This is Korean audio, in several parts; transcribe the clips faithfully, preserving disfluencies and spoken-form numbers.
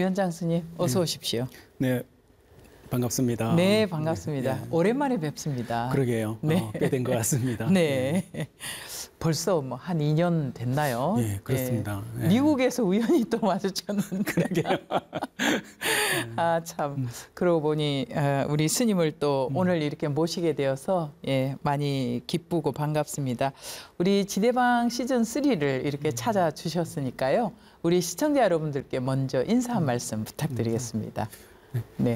위원장 스님 어서 네. 오십시오. 네, 반갑습니다. 네, 반갑습니다. 네, 네. 오랜만에 뵙습니다. 그러게요. 네. 어, 꽤 된 것 같습니다. 네. 벌써 뭐 한 이 년 됐나요? 네, 그렇습니다. 예. 네. 미국에서 우연히 또 마주쳤는데. 그러게요. 아, 참. 그러고 보니 어, 우리 스님을 또 음. 오늘 이렇게 모시게 되어서 예, 많이 기쁘고 반갑습니다. 우리 지대방 시즌 쓰리를 이렇게 음. 찾아주셨으니까요. 우리 시청자 여러분들께 먼저 인사 한 말씀 부탁드리겠습니다. 네.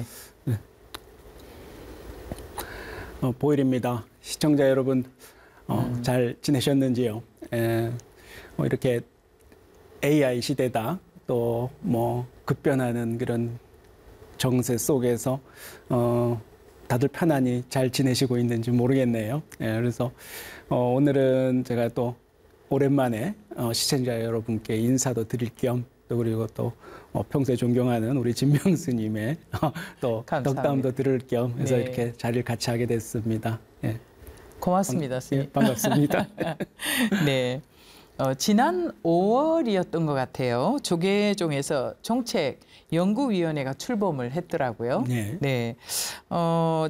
어, 보일입니다. 시청자 여러분, 어, 음. 잘 지내셨는지요? 에, 어, 이렇게 에이아이 시대다, 또 뭐 급변하는 그런 정세 속에서 어, 다들 편안히 잘 지내시고 있는지 모르겠네요. 예, 그래서 어, 오늘은 제가 또 오랜만에 어, 시청자 여러분께 인사도 드릴 겸, 또 그리고 또 어, 평소에 존경하는 우리 진명스님의 어, 또 감사합니다. 덕담도 들을 겸 해서 네. 이렇게 자리를 같이 하게 됐습니다. 예, 고맙습니다, 반- 스님. 예, 반갑습니다. 네. 어, 지난 오월이었던 것 같아요. 조계종에서 정책 연구위원회가 출범을 했더라고요. 네. 네. 어,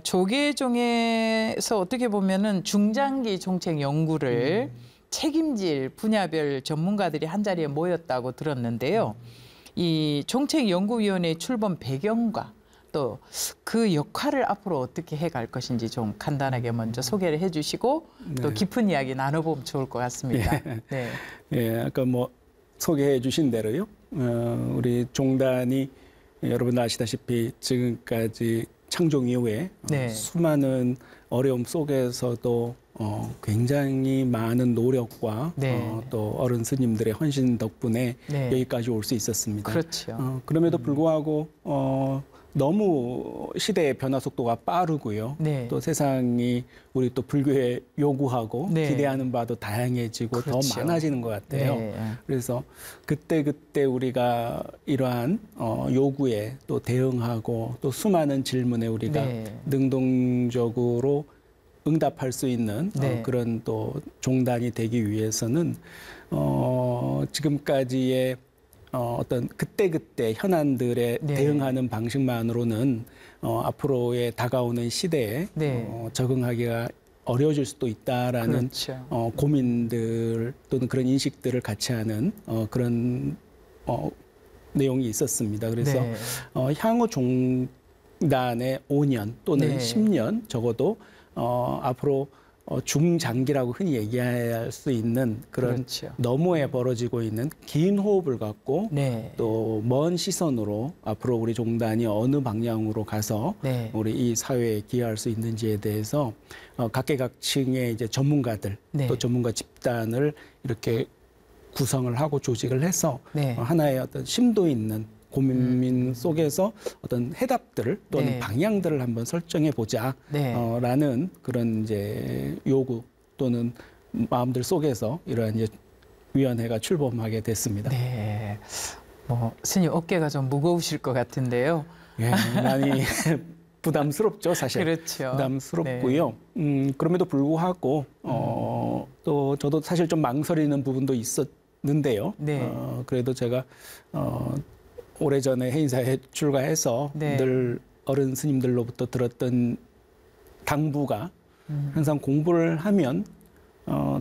조계종에서 어떻게 보면은 중장기 정책 연구를 음. 책임질 분야별 전문가들이 한 자리에 모였다고 들었는데요. 이 정책연구위원회 출범 배경과 또 그 역할을 앞으로 어떻게 해갈 것인지 좀 간단하게 먼저 소개를 해주시고 또 네. 깊은 이야기 나눠보면 좋을 것 같습니다. 네. 예, 아까 뭐 소개해 주신 대로요. 어, 우리 종단이 여러분 아시다시피 지금까지 창종 이후에 네. 어, 수많은 어려움 속에서도 어, 굉장히 많은 노력과 네. 어, 또 어른 스님들의 헌신 덕분에 네. 여기까지 올 수 있었습니다. 그렇죠. 어, 그럼에도 불구하고 어, 너무 시대의 변화 속도가 빠르고요. 네. 또 세상이 우리 또 불교에 요구하고 네. 기대하는 바도 다양해지고 그렇죠. 더 많아지는 것 같아요. 네. 그래서 그때 그때 우리가 이러한 어, 요구에 또 대응하고 또 수많은 질문에 우리가 네. 능동적으로 응답할 수 있는 네. 어, 그런 또 종단이 되기 위해서는 어, 지금까지의 어, 어떤 그때그때 현안들에 네. 대응하는 방식만으로는 어, 앞으로의 다가오는 시대에 네. 어, 적응하기가 어려워질 수도 있다라는 그렇죠. 어, 고민들 또는 그런 인식들을 같이 하는 어, 그런 어, 내용이 있었습니다. 그래서 네. 어, 향후 종단의 오 년 또는 네. 십 년 적어도 어, 앞으로 어, 중장기라고 흔히 얘기할 수 있는 그런 그렇죠. 너머에 벌어지고 있는 긴 호흡을 갖고 네. 또 먼 시선으로 앞으로 우리 종단이 어느 방향으로 가서 네. 우리 이 사회에 기여할 수 있는지에 대해서 어, 각계각층의 이제 전문가들 네. 또 전문가 집단을 이렇게 구성을 하고 조직을 해서 네. 어, 하나의 어떤 심도 있는 고민 속에서 어떤 해답들을 또는 네. 방향들을 한번 설정해 보자. 네. 어, 라는 그런 이제 요구 또는 마음들 속에서 이러한 이제 위원회가 출범하게 됐습니다. 네. 뭐 스님 어깨가 좀 무거우실 것 같은데요. 예, 많이 부담스럽죠, 사실. 그렇죠. 부담스럽고요. 음, 그럼에도 불구하고 어, 또 저도 사실 좀 망설이는 부분도 있었는데요. 네. 어, 그래도 제가 어, 오래전에 해인사에 출가해서 네. 늘 어른 스님들로부터 들었던 당부가 음. 항상 공부를 하면 어,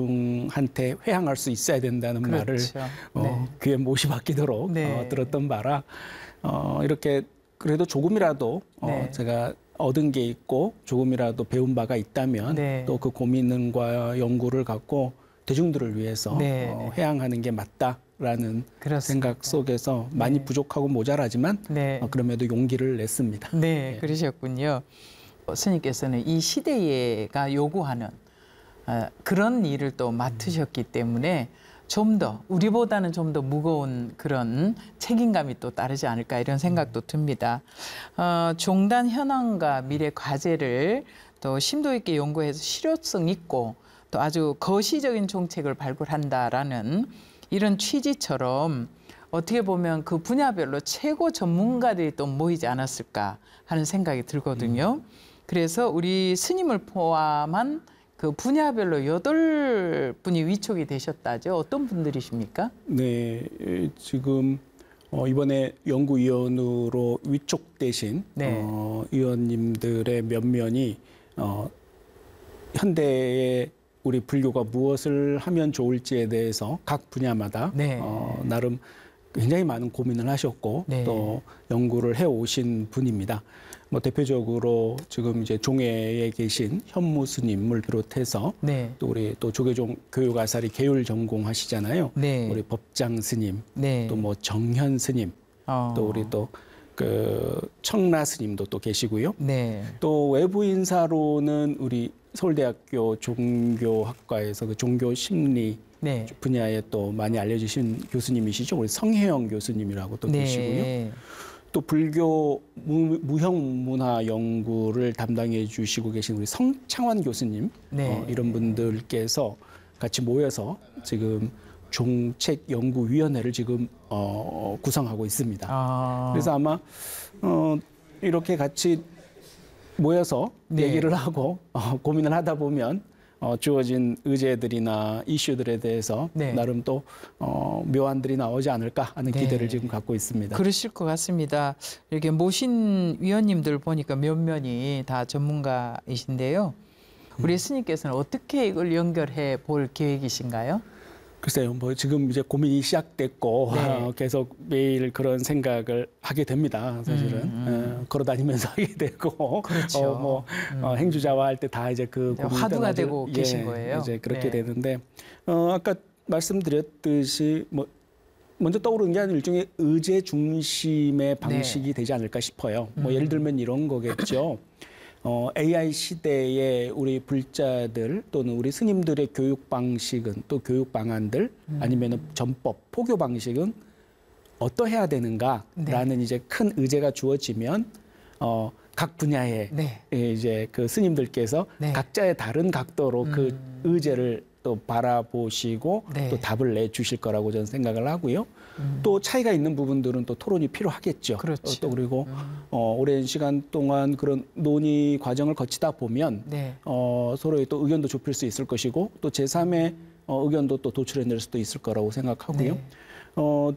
대중한테 회항할 수 있어야 된다는 말을 그렇죠. 어, 네. 귀에 못이 박히도록 네. 어, 들었던 바라 어, 이렇게 그래도 조금이라도 어, 네. 제가 얻은 게 있고 조금이라도 배운 바가 있다면 네. 또 그 고민과 연구를 갖고 대중들을 위해서 네. 어, 회항하는 게 맞다라는 그렇습니다. 생각 속에서 많이 네. 부족하고 모자라지만 네. 어, 그럼에도 용기를 냈습니다. 네, 예. 그러셨군요. 어, 스님께서는 이 시대가 요구하는 어, 그런 일을 또 맡으셨기 때문에 좀 더 우리보다는 좀 더 무거운 그런 책임감이 또 따르지 않을까 이런 생각도 듭니다. 어, 종단 현황과 미래 과제를 또 심도 있게 연구해서 실효성 있고 또 아주 거시적인 정책을 발굴한다라는 이런 취지처럼 어떻게 보면 그 분야별로 최고 전문가들이 또 모이지 않았을까 하는 생각이 들거든요. 그래서 우리 스님을 포함한 그 분야별로 여덟 분이 위촉이 되셨다죠. 어떤 분들이십니까? 네, 에, 지금 어, 이번에 연구위원으로 위촉되신 네. 어, 위원님들의 면면이 어, 현대의 우리 불교가 무엇을 하면 좋을지에 대해서 각 분야마다 네. 어, 나름 굉장히 많은 고민을 하셨고 네. 또 연구를 해 오신 분입니다. 뭐 대표적으로 지금 이제 종회에 계신 현무 스님을 비롯해서 네. 또 우리 또 조계종 교육아사리 계율 전공하시잖아요. 네. 우리 법장 스님, 네. 또 뭐 정현 스님, 어. 또 우리 또 그 청라 스님도 또 계시고요. 네. 또 외부 인사로는 우리 서울대학교 종교학과에서 그 종교 심리 네. 분야에 또 많이 알려주신 교수님이시죠. 우리 성혜영 교수님이라고 또 네. 계시고요. 또 불교 무, 무형 문화 연구를 담당해 주시고 계신 우리 성창환 교수님 네. 어, 이런 분들께서 같이 모여서 지금 종책연구위원회를 지금 어, 구성하고 있습니다. 아. 그래서 아마 어, 이렇게 같이 모여서 네. 얘기를 하고 어, 고민을 하다 보면 어, 주어진 의제들이나 이슈들에 대해서 네. 나름 또 어, 묘안들이 나오지 않을까 하는 네. 기대를 지금 갖고 있습니다. 그러실 것 같습니다. 이렇게 모신 위원님들 보니까 면면이 다 전문가이신데요. 우리 음. 스님께서는 어떻게 이걸 연결해 볼 계획이신가요? 글쎄요, 뭐 지금 이제 고민이 시작됐고 네. 어, 계속 매일 그런 생각을 하게 됩니다. 사실은 음, 음. 어, 걸어다니면서 하게 되고, 그렇죠. 어, 뭐 음. 어, 행주자와 할 때 다 이제 그 고민이 화두가 떠나질- 되고 예, 계신 거예요. 이제 그렇게 네. 되는데 어, 아까 말씀드렸듯이 뭐 먼저 떠오르는 게 일종의 의제 중심의 방식이 되지 않을까 싶어요. 뭐 네. 음. 예를 들면 이런 거겠죠. 어, 에이아이 시대에 우리 불자들 또는 우리 스님들의 교육 방식은 또 교육 방안들 음. 아니면 전법, 포교 방식은 어떠해야 되는가라는 네. 이제 큰 의제가 주어지면 어, 각 분야에 네. 예, 이제 그 스님들께서 네. 각자의 다른 각도로 그 음. 의제를 또 바라보시고 네. 또 답을 내주실 거라고 저는 생각을 하고요. 음. 또 차이가 있는 부분들은 또 토론이 필요하겠죠. 그렇죠. 어, 또 그리고 음. 어, 오랜 시간 동안 그런 논의 과정을 거치다 보면 네. 어, 서로의 또 의견도 좁힐 수 있을 것이고 또 제삼의 어, 의견도 또 도출해낼 수도 있을 거라고 생각하고요. 네. 어,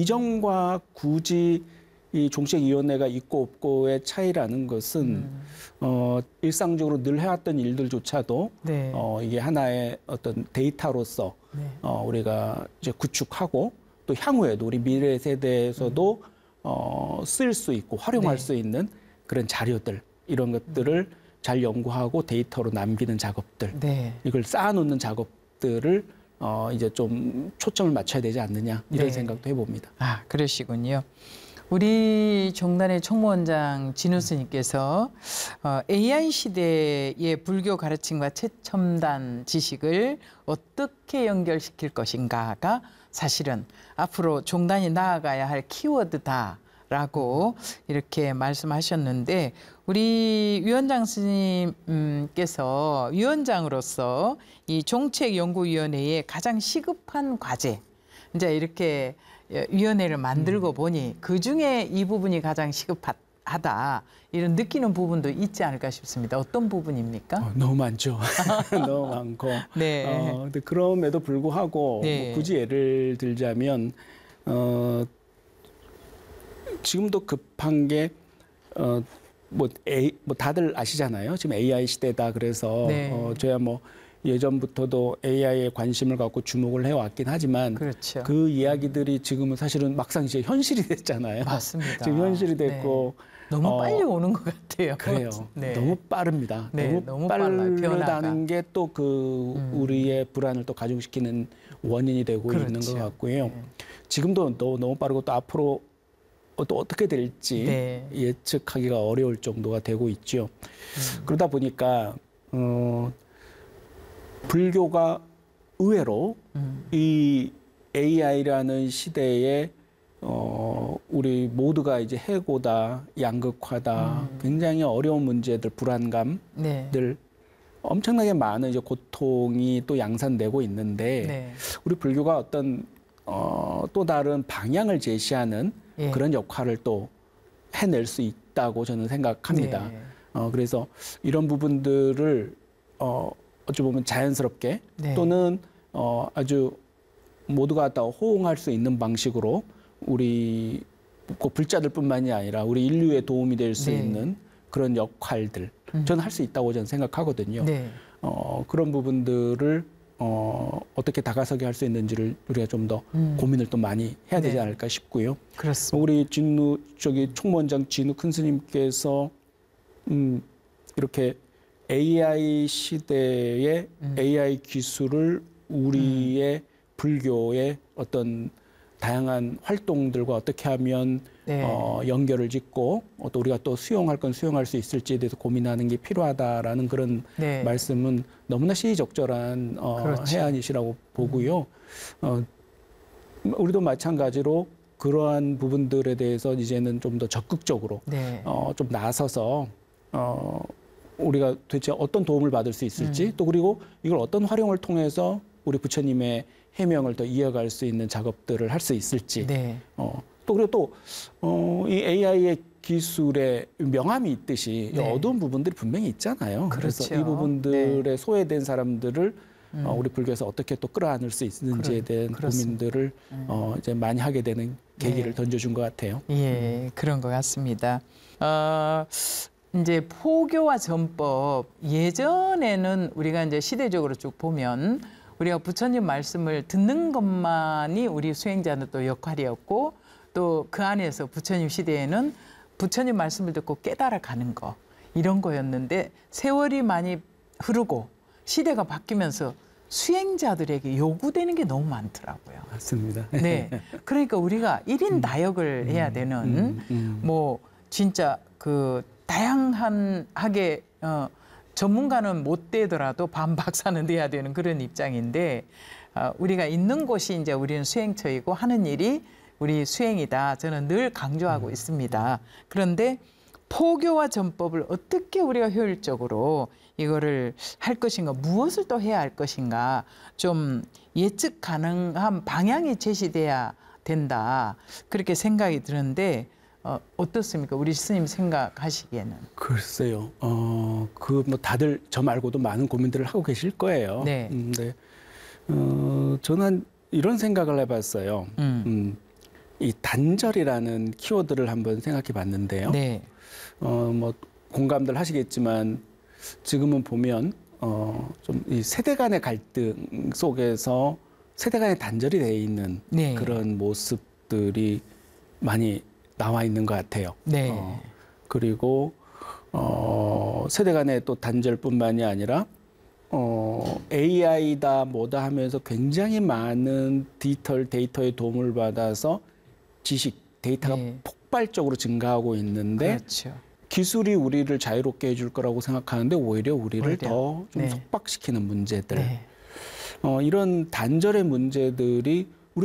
이전과 굳이 이 종책위원회가 있고 없고의 차이라는 것은 음. 어, 일상적으로 늘 해왔던 일들조차도 네. 어, 이게 하나의 어떤 데이터로서 네. 어, 우리가 이제 구축하고 또 향후에도 우리 미래 세대에서도 어, 쓸 수 있고 활용할 네. 수 있는 그런 자료들 이런 것들을 잘 연구하고 데이터로 남기는 작업들 네. 이걸 쌓아놓는 작업들을 어, 이제 좀 초점을 맞춰야 되지 않느냐 이런 네. 생각도 해봅니다. 아, 그러시군요. 우리 종단의 총무원장 진우 스님께서 어, 에이아이 시대의 불교 가르침과 최첨단 지식을 어떻게 연결시킬 것인가가 사실은 앞으로 종단이 나아가야 할 키워드다라고 이렇게 말씀하셨는데 우리 위원장 스님께서 위원장으로서 이 종책연구위원회의 가장 시급한 과제 이제 이렇게 위원회를 만들고 보니 그 중에 이 부분이 가장 시급하다 이런 느끼는 부분도 있지 않을까 싶습니다. 어떤 부분입니까? 어, 너무 많죠. 너무 많고. 네. 어, 근데 그럼에도 불구하고 네. 뭐 굳이 예를 들자면 어, 지금도 급한 게 어, 뭐, A, 뭐 다들 아시잖아요. 지금 에이아이 시대다. 그래서 네. 어, 저야 뭐 예전부터도 에이아이에 관심을 갖고 주목을 해왔긴 하지만 그렇죠. 그 이야기들이 지금은 사실은 막상 이제 현실이 됐잖아요. 맞습니다. 지금 현실이 됐고 네. 너무 어, 빨리 오는 것 같아요. 그래요. 네. 너무 빠릅니다. 네, 너무, 너무 빨라요, 변화가. 빠르다는 게 또 그 음. 우리의 불안을 또 가중시키는 원인이 되고 있는 그렇죠. 것 같고요. 네. 지금도 너, 너무 빠르고 또 앞으로 또 어떻게 될지 네. 예측하기가 어려울 정도가 되고 있죠. 음. 그러다 보니까 어, 불교가 의외로 음. 이 에이아이라는 시대에 어, 우리 모두가 이제 해고다, 양극화다, 음. 굉장히 어려운 문제들, 불안감들 네. 엄청나게 많은 이제 고통이 또 양산되고 있는데 네. 우리 불교가 어떤 어, 또 다른 방향을 제시하는 예. 그런 역할을 또 해낼 수 있다고 저는 생각합니다. 네. 어, 그래서 이런 부분들을 어, 어찌 보면 자연스럽게 네. 또는 어, 아주 모두가 다 호응할 수 있는 방식으로 우리 꼭 불자들뿐만이 아니라 우리 인류에 도움이 될 수 네. 있는 그런 역할들 음. 저는 할 수 있다고 저는 생각하거든요. 네. 어, 그런 부분들을 어, 어떻게 다가서게 할 수 있는지를 우리가 좀 더 음. 고민을 또 많이 해야 되지 네. 않을까 싶고요. 그렇습니다. 우리 진우 저기 총무원장 진우 큰 스님께서 음, 이렇게 에이아이 시대의 음. 에이아이 기술을 우리의 불교의 어떤 다양한 활동들과 어떻게 하면 네. 어, 연결을 짓고 어, 또 우리가 또 수용할 건 수용할 수 있을지에 대해서 고민하는 게 필요하다라는 그런 네. 말씀은 너무나 시의적절한 어, 그렇죠. 해안이시라고 보고요. 어, 우리도 마찬가지로 그러한 부분들에 대해서 이제는 좀 더 적극적으로 네. 어, 좀 나서서 어, 우리가 도대체 어떤 도움을 받을 수 있을지 음. 또 그리고 이걸 어떤 활용을 통해서 우리 부처님의 해명을 더 이어갈 수 있는 작업들을 할 수 있을지 네. 어, 또 그리고 또 어, 이 에이아이의 기술에 명암이 있듯이 네. 어두운 부분들이 분명히 있잖아요. 그래서 그렇죠. 이 부분들에 네. 소외된 사람들을 음. 어, 우리 불교에서 어떻게 또 끌어안을 수 있는지에 그렇- 대한 그렇습니다. 고민들을 음. 어, 이제 많이 하게 되는 계기를 네. 던져준 것 같아요. 예, 그런 것 같습니다. 어, 이제 포교와 전법 예전에는 우리가 이제 시대적으로 쭉 보면 우리가 부처님 말씀을 듣는 것만이 우리 수행자는 또 역할이었고 또 그 안에서 부처님 시대에는 부처님 말씀을 듣고 깨달아가는 거 이런 거였는데 세월이 많이 흐르고 시대가 바뀌면서 수행자들에게 요구되는 게 너무 많더라고요. 맞습니다. 네, 그러니까 우리가 일 인 다역을 해야 되는 음, 음. 뭐 진짜 그 다양하게 어, 전문가는 못 되더라도 반박사는 돼야 되는 그런 입장인데 어, 우리가 있는 곳이 이제 우리는 수행처이고 하는 일이 우리 수행이다. 저는 늘 강조하고 음. 있습니다. 그런데 포교와 전법을 어떻게 우리가 효율적으로 이거를 할 것인가, 무엇을 또 해야 할 것인가, 좀 예측 가능한 방향이 제시돼야 된다. 그렇게 생각이 드는데 어, 어떻습니까? 우리 스님 생각하시기에는. 글쎄요. 어, 그 뭐 다들 저 말고도 많은 고민들을 하고 계실 거예요. 네. 음, 네. 어, 저는 이런 생각을 해봤어요. 음. 음, 이 단절이라는 키워드를 한번 생각해 봤는데요. 네. 어, 뭐 공감들 하시겠지만 지금은 보면 어, 좀 이 세대 간의 갈등 속에서 세대 간의 단절이 돼 있는 네. 그런 모습들이 많이 나와 있는 것 같아요. 네. 어, 그리고 어, 세대 간의 또 단절뿐만이 아니라 어, 에이아이다 뭐다 하면서 굉장히 많은 디지털 데이터의 도움을 받아서 지식, 데이터가 네. 폭발적으로 증가하고 있는데 그렇죠. 기술이 우리를 자유롭게 해줄 거라고 생각하는데 오히려 우리를 오히려. 더 좀 네. 속박시키는 문제들. 네. 어, 이런 단절의 문제들이 우리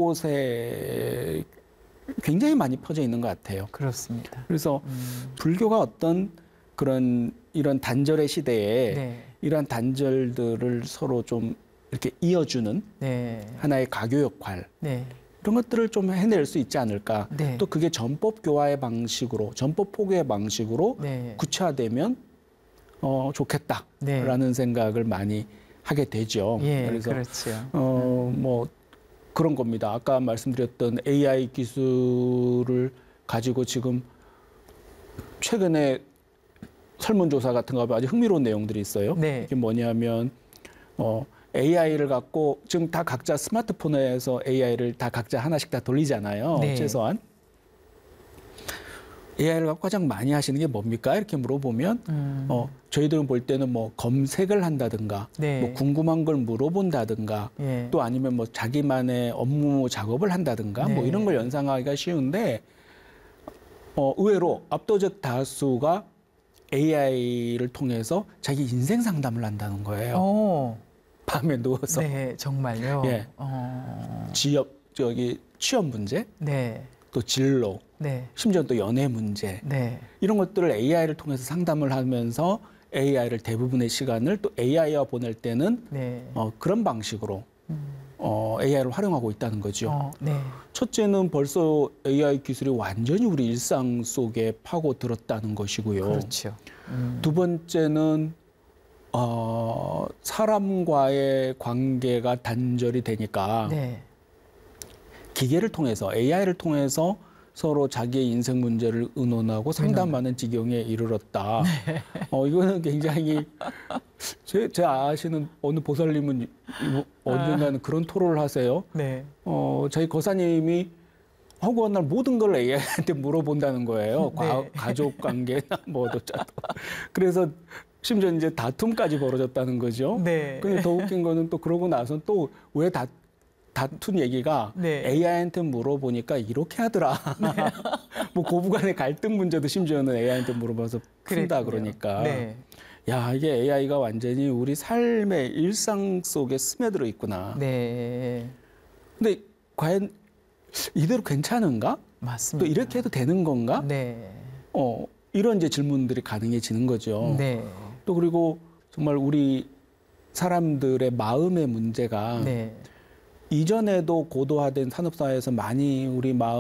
곳곳에 굉장히 많이 퍼져 있는 것 같아요. 그렇습니다. 그래서 음. 불교가 어떤 그런 이런 단절의 시대에 네. 이러한 단절들을 서로 좀 이렇게 이어주는 네. 하나의 가교 역할 네. 이런 것들을 좀 해낼 수 있지 않을까. 네. 또 그게 전법 교화의 방식으로 전법 포교의 방식으로 네. 구체화되면 어, 좋겠다라는 네. 생각을 많이 하게 되죠. 예, 그래서 그렇죠. 어, 뭐 그런 겁니다. 아까 말씀드렸던 에이아이 기술을 가지고 지금 최근에 설문조사 같은 거 하면 아주 흥미로운 내용들이 있어요. 네. 이게 뭐냐면 어, 에이아이를 갖고 지금 다 각자 스마트폰에서 에이아이를 다 각자 하나씩 다 돌리잖아요. 네. 최소한. 에이아이를 갖고 가장 많이 하시는 게 뭡니까? 이렇게 물어보면 음. 어, 저희들은 볼 때는 뭐 검색을 한다든가 네. 뭐 궁금한 걸 물어본다든가 예. 또 아니면 뭐 자기만의 업무 작업을 한다든가 뭐 네. 이런 걸 연상하기가 쉬운데 어, 의외로 압도적 다수가 에이아이를 통해서 자기 인생 상담을 한다는 거예요. 오. 밤에 누워서 네, 정말요. 예. 어. 지역 저기 취업 문제, 네. 또 진로, 네. 심지어 또 연애 문제 네. 이런 것들을 에이아이를 통해서 상담을 하면서 에이아이를 대부분의 시간을 또 에이아이와 보낼 때는 네. 어, 그런 방식으로 음. 어, 에이아이를 활용하고 있다는 거죠. 어, 네. 첫째는 벌써 에이아이 기술이 완전히 우리 일상 속에 파고들었다는 것이고요. 그렇죠. 음. 두 번째는 어, 사람과의 관계가 단절이 되니까 네. 기계를 통해서 에이아이를 통해서 서로 자기의 인생 문제를 의논하고 상담하는 지경에 이르렀다. 네. 어, 이거는 굉장히 제, 제 아시는 어느 보살님은 이거 언젠가는 그런 토론을 하세요. 네. 어, 저희 거사님이 하고 날 모든 걸 에이아이한테 물어본다는 거예요. 과, 네. 가족 관계나 뭐도. 그래서 심지어 이제 다툼까지 벌어졌다는 거죠. 네. 근데 더 웃긴 거는 또 그러고 나서 또 왜 다, 다툰 얘기가 네. 에이아이한테 물어보니까 이렇게 하더라. 뭐 고부간의 갈등 문제도 심지어는 에이아이한테 물어봐서 푼다 그랬군요. 그러니까. 네. 야, 이게 에이아이가 완전히 우리 삶의 일상 속에 스며들어 있구나. 네. 근데 과연 이대로 괜찮은가? 맞습니다. 또 이렇게 해도 되는 건가? 네. 어, 이런 이제 질문들이 가능해지는 거죠. 네. 또 그리고 정말 우리 사람들의 마음의 문제가 네. 이전에도 고도화된 산업사회에서 많이 우리 마음